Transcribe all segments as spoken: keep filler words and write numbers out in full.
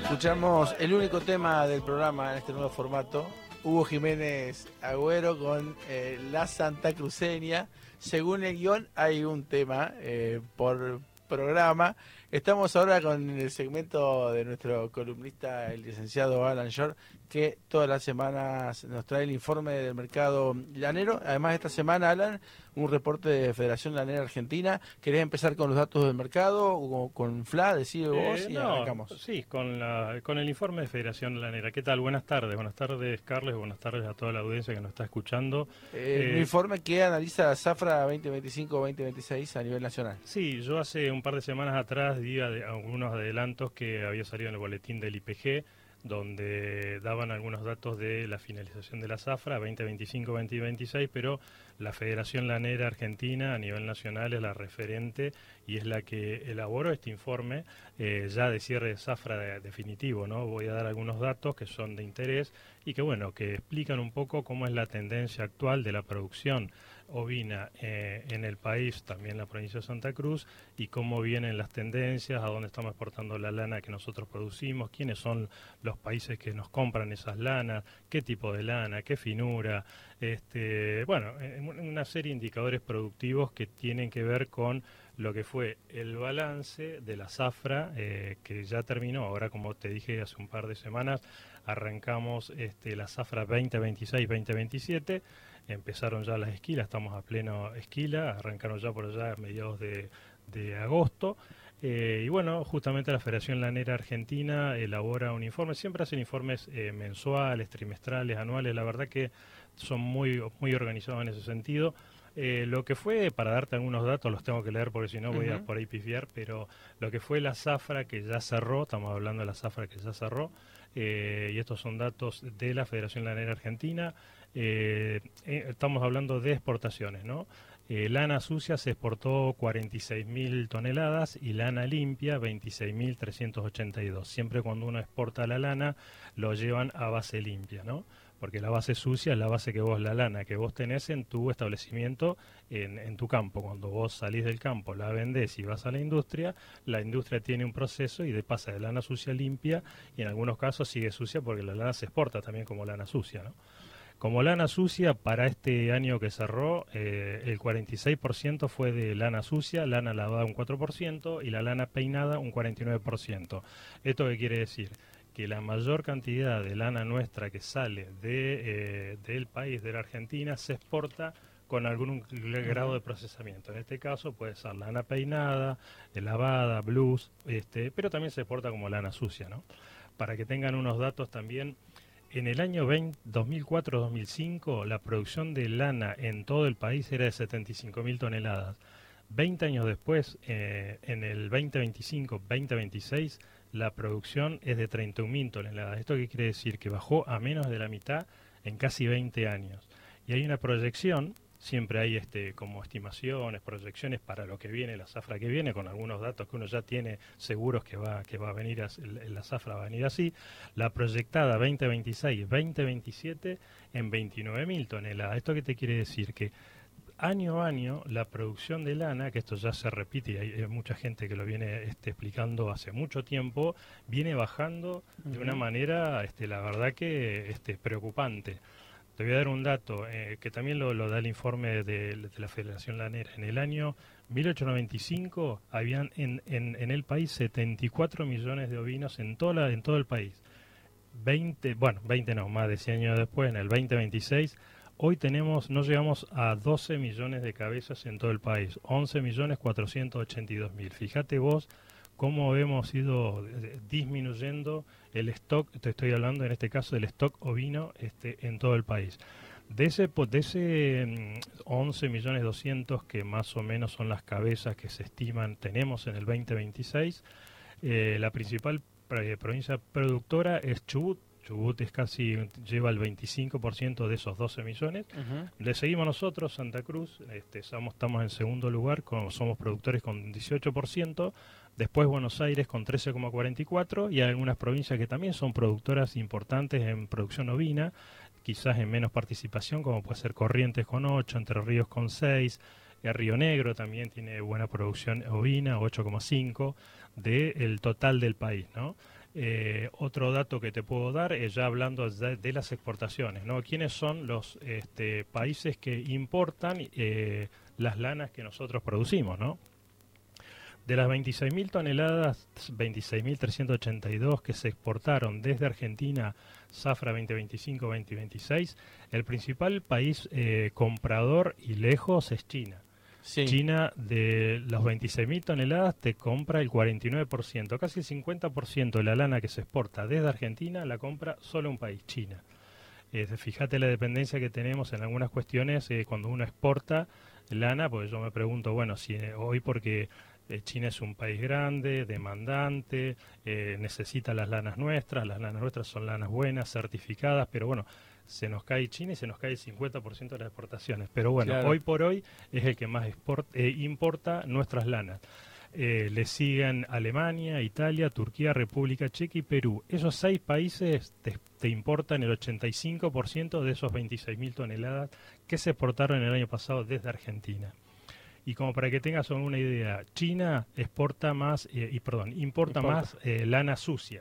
Escuchamos el único tema del programa en este nuevo formato, Hugo Jiménez Agüero con eh, La Santa Cruceña. Según el guión hay un tema eh, por programa. Estamos ahora con el segmento de nuestro columnista, el licenciado Alan Shore, que todas las semanas nos trae el informe del mercado lanero. Además, esta semana, Alan, un reporte de Federación Lanera Argentina. ¿Querés empezar con los datos del mercado o con F L A? Decide vos eh, y no, arrancamos. Sí, con, la, con el informe de Federación Lanera. ¿Qué tal? Buenas tardes. Buenas tardes, Carles. Buenas tardes a toda la audiencia que nos está escuchando. Eh, Eh, un informe que analiza la zafra veinte veinticinco veinte veintiséis a nivel nacional. Sí, yo hace un par de semanas atrás di ade- algunos adelantos que había salido en el boletín del I P G, donde daban algunos datos de la finalización de la zafra veinte veinticinco veinte veintiséis, pero la Federación Lanera Argentina a nivel nacional es la referente y es la que elaboró este informe eh, ya de cierre de zafra de- definitivo, ¿no? Voy a dar algunos datos que son de interés y que, bueno, que explican un poco cómo es la tendencia actual de la producción ovina eh, en el país, también en la provincia de Santa Cruz, y cómo vienen las tendencias, a dónde estamos exportando la lana que nosotros producimos, quiénes son los países que nos compran esas lanas, qué tipo de lana, qué finura, este, bueno, una serie de indicadores productivos que tienen que ver con lo que fue el balance de la zafra eh, que ya terminó. Ahora, como te dije hace un par de semanas, arrancamos este, la zafra veinte veintiséis veinte veintisiete. Empezaron ya las esquilas, estamos a pleno esquila, arrancaron ya por allá a mediados de, de agosto. Eh, y bueno, justamente la Federación Lanera Argentina elabora un informe, siempre hacen informes eh, mensuales, trimestrales, anuales, la verdad que son muy, muy organizados en ese sentido. Eh, lo que fue, para darte algunos datos, los tengo que leer porque si no voy uh-huh. a por ahí pifiar, pero lo que fue la zafra que ya cerró, estamos hablando de la zafra que ya cerró, eh, y estos son datos de la Federación Lanera Argentina. Eh, eh, estamos hablando de exportaciones, ¿no? Eh, lana sucia se exportó cuarenta y seis mil toneladas y lana limpia veintiséis mil trescientos ochenta y dos. Siempre cuando uno exporta la lana lo llevan a base limpia, ¿no? Porque la base sucia es la base que vos, la lana que vos tenés en tu establecimiento, en, en tu campo. Cuando vos salís del campo, la vendés y vas a la industria, la industria tiene un proceso y de pasa de lana sucia a limpia, y en algunos casos sigue sucia porque la lana se exporta también como lana sucia, ¿no? Como lana sucia, para este año que cerró, eh, el cuarenta y seis por ciento fue de lana sucia, lana lavada un cuatro por ciento y la lana peinada un cuarenta y nueve por ciento. ¿Esto qué quiere decir? Que la mayor cantidad de lana nuestra que sale de, eh, del país, de la Argentina, se exporta con algún grado de procesamiento. En este caso puede ser lana peinada, lavada, blues, este, pero también se exporta como lana sucia, ¿no? Para que tengan unos datos también. En el año dos mil cuatro dos mil cinco, la producción de lana en todo el país era de setenta y cinco mil toneladas. veinte años después, eh, en el veinte veinticinco veinte veintiséis, la producción es de treinta y un mil toneladas. ¿Esto qué quiere decir? Que bajó a menos de la mitad en casi veinte años. Y hay una proyección, siempre hay este como estimaciones, proyecciones para lo que viene, la zafra que viene, con algunos datos que uno ya tiene seguros que va, que va a venir, a, la zafra va a venir así. La proyectada veinte veintiséis veinte veintisiete en veintinueve mil toneladas. ¿Esto qué te quiere decir? Que año a año la producción de lana, que esto ya se repite y hay, hay mucha gente que lo viene este, explicando hace mucho tiempo, viene bajando uh-huh. de una manera, este, la verdad que este, preocupante. Te voy a dar un dato eh, que también lo, lo da el informe de, de la Federación Lanera. En el año mil ochocientos noventa y cinco habían en, en, en el país setenta y cuatro millones de ovinos en, toda la, en todo el país. veinte, bueno, veinte no, más de cien años después, en el veinte veintiséis, hoy tenemos, no llegamos a doce millones de cabezas en todo el país, once millones cuatrocientos ochenta y dos mil. Fíjate vos cómo hemos ido disminuyendo el stock, te estoy hablando en este caso del stock ovino este, en todo el país. De ese, de ese once millones doscientos que más o menos son las cabezas que se estiman tenemos en el veinte veintiséis, eh, la principal eh, provincia productora es Chubut. Chubut es casi, lleva el veinticinco por ciento de esos doce millones. Uh-huh. Le seguimos nosotros, Santa Cruz, este, somos, estamos en segundo lugar, con, somos productores con dieciocho por ciento. Después Buenos Aires con trece coma cuarenta y cuatro por ciento y hay algunas provincias que también son productoras importantes en producción ovina, quizás en menos participación, como puede ser Corrientes con ocho, Entre Ríos con seis, Río Negro también tiene buena producción ovina, ocho coma cinco del total del país, ¿no? Eh, otro dato que te puedo dar es ya hablando de, de las exportaciones, ¿no? ¿Quiénes son los este, países que importan eh, las lanas que nosotros producimos, ¿no? De las veintiséis mil toneladas, veintiséis mil trescientos ochenta y dos que se exportaron desde Argentina, Zafra veinte veinticinco veinte veintiséis, el principal país eh, comprador y lejos es China. Sí. China, de los veintiséis mil toneladas, te compra el cuarenta y nueve por ciento, casi el cincuenta por ciento de la lana que se exporta desde Argentina la compra solo un país, China. Eh, fíjate la dependencia que tenemos en algunas cuestiones eh, cuando uno exporta lana, pues yo me pregunto, bueno, si eh, hoy porque eh, China es un país grande, demandante, eh, necesita las lanas nuestras, las lanas nuestras son lanas buenas, certificadas, pero bueno, se nos cae China y se nos cae el cincuenta por ciento de las exportaciones. Pero bueno, claro, hoy por hoy es el que más export, eh, importa nuestras lanas. Eh, le siguen Alemania, Italia, Turquía, República Checa y Perú. Esos seis países te, te importan el ochenta y cinco por ciento de esos veintiséis mil toneladas que se exportaron el año pasado desde Argentina. Y como para que tengas una idea, China exporta más, eh, y perdón, importa, importa. más eh, lana sucia.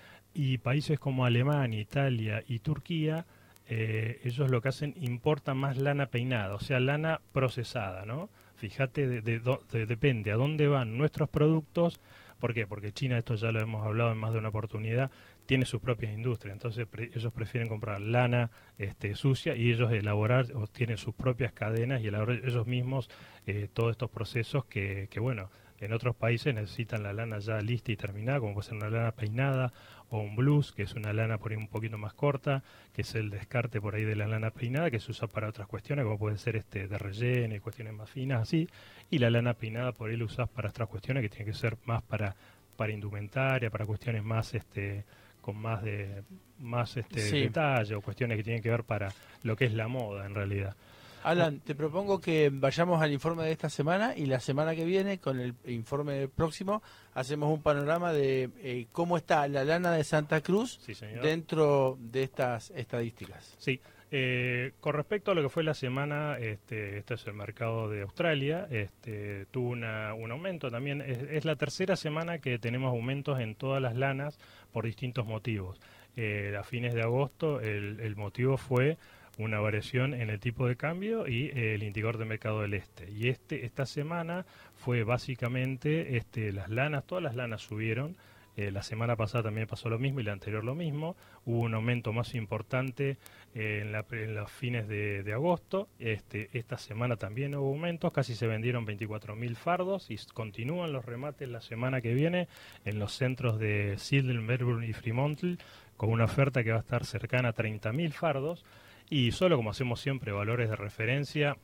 Y países como Alemania, Italia y Turquía, Eh, ellos lo que hacen, importan más lana peinada, o sea, lana procesada, ¿no? Fíjate, de, de, de, depende a dónde van nuestros productos. ¿Por qué? Porque China, esto ya lo hemos hablado en más de una oportunidad, tiene sus propias industrias, entonces pre, ellos prefieren comprar lana este, sucia y ellos elaborar, o tienen sus propias cadenas y elaborar ellos mismos eh, todos estos procesos que, que, bueno, en otros países necesitan la lana ya lista y terminada, como puede ser una lana peinada o un blues, que es una lana por ahí un poquito más corta, que es el descarte por ahí de la lana peinada, que se usa para otras cuestiones, como puede ser este de relleno y cuestiones más finas, así. Y la lana peinada por ahí la usas para otras cuestiones que tienen que ser más para, para indumentaria, para cuestiones más este con más de más este sí. detalle, o cuestiones que tienen que ver para lo que es la moda en realidad. Alan, te propongo que vayamos al informe de esta semana y la semana que viene, con el informe próximo, hacemos un panorama de eh, cómo está la lana de Santa Cruz sí, dentro de estas estadísticas. Sí, eh, con respecto a lo que fue la semana, este, este es el mercado de Australia, este, tuvo una, un aumento también. Es, es la tercera semana que tenemos aumentos en todas las lanas por distintos motivos. Eh, a fines de agosto el, el motivo fue una variación en el tipo de cambio y eh, el indicador de mercado del este. Y este esta semana fue básicamente este, las lanas, todas las lanas subieron. Eh, la semana pasada también pasó lo mismo y la anterior lo mismo. Hubo un aumento más importante eh, en, la, en los fines de, de agosto. Este, esta semana también hubo aumentos, casi se vendieron veinticuatro mil fardos y continúan los remates la semana que viene en los centros de Sydney, Melbourne y Fremantle, con una oferta que va a estar cercana a treinta mil fardos. Y solo, como hacemos siempre, valores de referencia,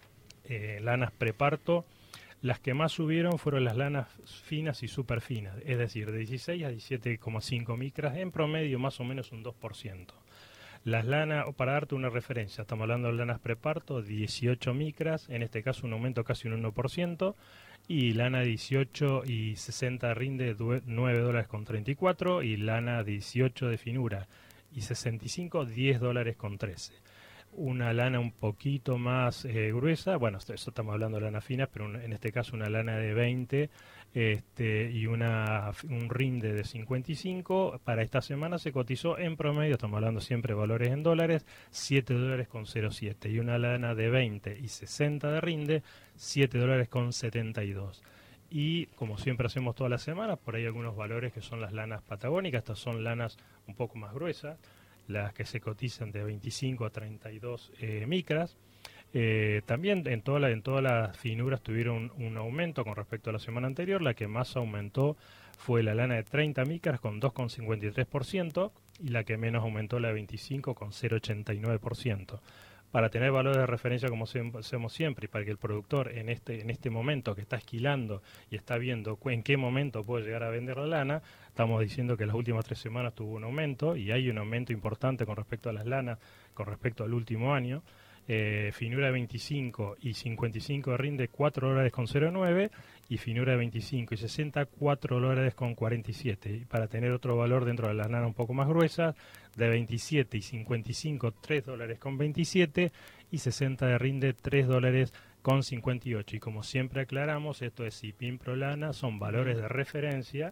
eh, lanas preparto, las que más subieron fueron las lanas finas y súper finas, es decir, de dieciséis a diecisiete coma cinco micras, en promedio más o menos un dos por ciento. Las lanas, para darte una referencia, estamos hablando de lanas preparto, dieciocho micras, en este caso un aumento casi un uno por ciento, y lana dieciocho y sesenta rinde nueve dólares con treinta y cuatro, y lana dieciocho de finura y sesenta y cinco, diez dólares con trece. Una lana un poquito más eh, gruesa, bueno, eso estamos hablando de lana finas, pero un, en este caso una lana de veinte este, y una un rinde de cincuenta y cinco, para esta semana se cotizó en promedio, estamos hablando siempre de valores en dólares, siete dólares con cero siete, y una lana de veinte y sesenta de rinde, siete dólares con setenta y dos. Y como siempre hacemos todas las semanas, por ahí algunos valores que son las lanas patagónicas. Estas son lanas un poco más gruesas, las que se cotizan de veinticinco a treinta y dos eh, micras. Eh, también en, toda la, en todas las finuras tuvieron un, un aumento con respecto a la semana anterior. La que más aumentó fue la lana de treinta micras con dos coma cincuenta y tres por ciento y la que menos aumentó la de veinticinco con cero coma ochenta y nueve por ciento. Para tener valores de referencia como hacemos siempre y para que el productor en este en este momento que está esquilando y está viendo en qué momento puede llegar a vender la lana, estamos diciendo que las últimas tres semanas tuvo un aumento y hay un aumento importante con respecto a las lanas, con respecto al último año. Eh, finura de veinticinco y cincuenta y cinco rinde cuatro dólares con cero nueve y finura de veinticinco y sesenta cuatro dólares con cuarenta y siete. Y para tener otro valor dentro de las lanas un poco más gruesas, de veintisiete y cincuenta y cinco, tres dólares con veintisiete y sesenta de rinde tres dólares con cincuenta y ocho. Y como siempre aclaramos, esto es Sipin Pro Lana, son valores de referencia.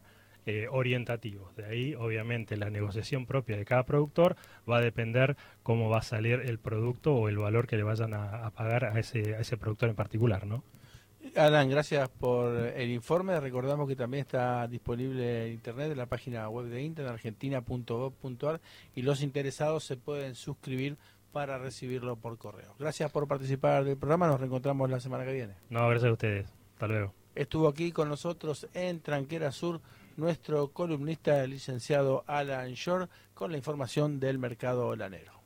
eh, orientativos. De ahí, obviamente, la negociación propia de cada productor va a depender cómo va a salir el producto o el valor que le vayan a, a pagar a ese, a ese productor en particular, ¿no? Alan, gracias por el informe. Recordamos que también está disponible en internet en la página web de Inter, argentina punto gov punto ar, y los interesados se pueden suscribir para recibirlo por correo. Gracias por participar del programa. Nos reencontramos la semana que viene. No, gracias a ustedes. Hasta luego. Estuvo aquí con nosotros en Tranquera Sur nuestro columnista, el licenciado Alan Shore, con la información del mercado lanero.